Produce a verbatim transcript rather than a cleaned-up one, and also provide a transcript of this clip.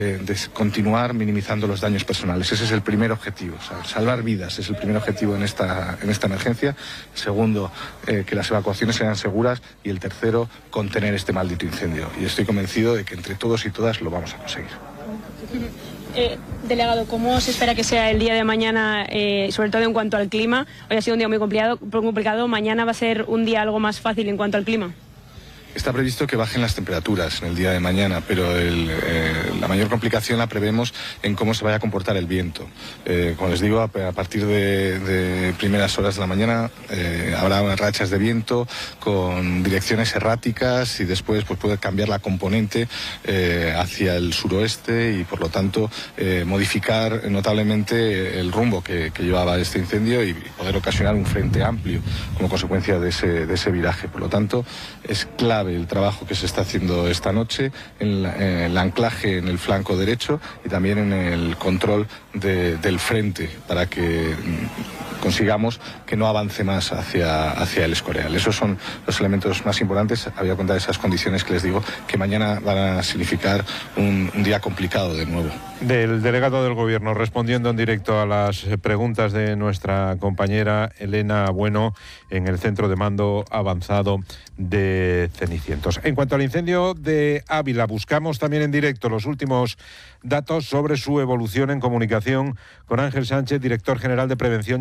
de continuar minimizando los daños personales. Ese es el primer objetivo, o sea, salvar vidas es el primer objetivo en esta, en esta emergencia. El segundo, eh, que las evacuaciones sean seguras, y el tercero, contener este maldito incendio. Y estoy convencido de que entre todos y todas lo vamos a conseguir. Eh, delegado, ¿cómo se espera que sea el día de mañana, eh, sobre todo en cuanto al clima? Hoy ha sido un día muy complicado, complicado, mañana va a ser un día algo más fácil en cuanto al clima. Está previsto que bajen las temperaturas en el día de mañana, pero el, eh, la mayor complicación la prevemos en cómo se vaya a comportar el viento. Eh, como les digo, a, a partir de, de primeras horas de la mañana eh, habrá unas rachas de viento con direcciones erráticas, y después pues, puede cambiar la componente eh, hacia el suroeste y por lo tanto eh, modificar notablemente el rumbo que, que llevaba este incendio y poder ocasionar un frente amplio como consecuencia de ese, de ese viraje. Por lo tanto, es clave el trabajo que se está haciendo esta noche en, la, en el anclaje en el flanco derecho y también en el control de, del frente, para que consigamos que no avance más hacia, hacia el Escorial. Esos son los elementos más importantes, había cuenta de esas condiciones que les digo que mañana van a significar un, un día complicado de nuevo. Del delegado del Gobierno respondiendo en directo a las preguntas de nuestra compañera Elena Bueno en el Centro de Mando Avanzado de Cenicientos. En cuanto al incendio de Ávila, buscamos también en directo los últimos datos sobre su evolución en comunicación con Ángel Sánchez, director general de Prevención